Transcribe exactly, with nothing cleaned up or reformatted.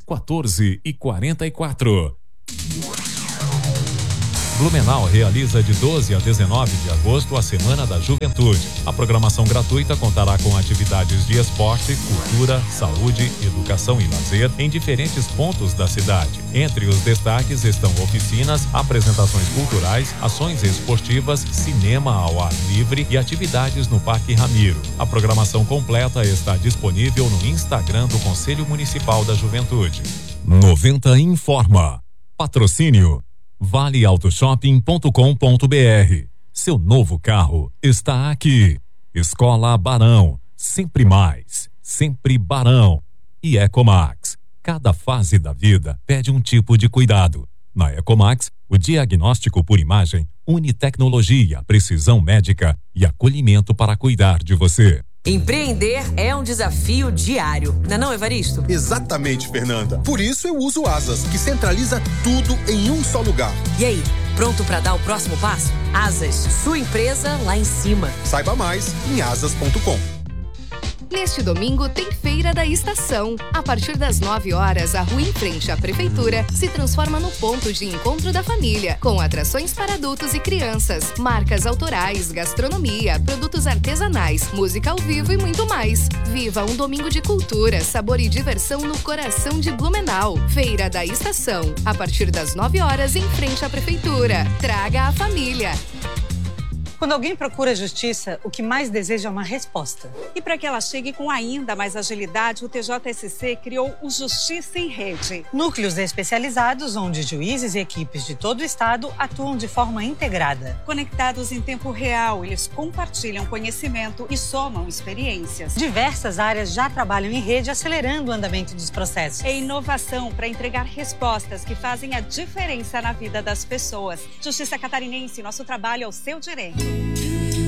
quatorze e quarenta e quatro. Blumenau realiza de doze a dezenove de agosto a Semana da Juventude. A programação gratuita contará com atividades de esporte, cultura, saúde, educação e lazer em diferentes pontos da cidade. Entre os destaques estão oficinas, apresentações culturais, ações esportivas, cinema ao ar livre e atividades no Parque Ramiro. A programação completa está disponível no Instagram do Conselho Municipal da Juventude. noventa informa. Patrocínio vale auto shopping ponto com ponto br. Seu novo carro está aqui. Escola Barão, sempre mais, sempre Barão. E Ecomax, cada fase da vida pede um tipo de cuidado. Na Ecomax, o diagnóstico por imagem une tecnologia, precisão médica e acolhimento para cuidar de você. Empreender é um desafio diário, não é não, Evaristo? Exatamente, Fernanda. Por isso eu uso Asas, que centraliza tudo em um só lugar. E aí, pronto para dar o próximo passo? Asas, sua empresa lá em cima. Saiba mais em asas ponto com. Neste domingo tem Feira da Estação. A partir das nove horas, a rua em frente à Prefeitura se transforma no ponto de encontro da família, com atrações para adultos e crianças, marcas autorais, gastronomia, produtos artesanais, música ao vivo e muito mais. Viva um domingo de cultura, sabor e diversão no coração de Blumenau. Feira da Estação, a partir das nove horas em frente à Prefeitura. Traga a família. Quando alguém procura justiça, o que mais deseja é uma resposta. E para que ela chegue com ainda mais agilidade, o T J S C criou o Justiça em Rede. Núcleos especializados onde juízes e equipes de todo o estado atuam de forma integrada. Conectados em tempo real, eles compartilham conhecimento e somam experiências. Diversas áreas já trabalham em rede, acelerando o andamento dos processos. É inovação para entregar respostas que fazem a diferença na vida das pessoas. Justiça Catarinense, nosso trabalho é o seu direito.